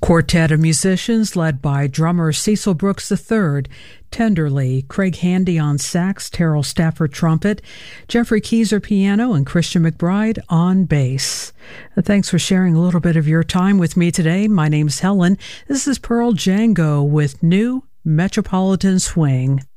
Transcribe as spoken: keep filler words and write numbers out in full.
Quartet of musicians led by drummer Cecil Brooks the third, tenderly, Craig Handy on sax, Terrell Stafford trumpet, Jeffrey Keyser piano, and Christian McBride on bass. Thanks for sharing a little bit of your time with me today. My name's Helen. This is Pearl Django with New Metropolitan Swing.